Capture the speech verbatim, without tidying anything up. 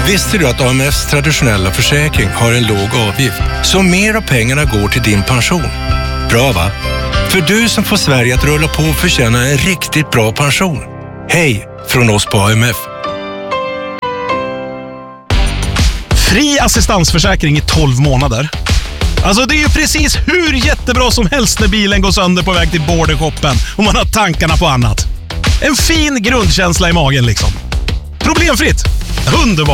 Visste du att A M F:s traditionella försäkring har en låg avgift? Så mer av pengarna går till din pension. Bra va? För du som får Sverige att rulla på och förtjäna en riktigt bra pension. Hej från oss på A M F. Fri assistansförsäkring i tolv månader. Alltså det är ju precis hur jättebra som helst när bilen går sönder på väg till bordershoppen och man har tankarna på annat. En fin grundkänsla i magen liksom. Problemfritt. Underbart.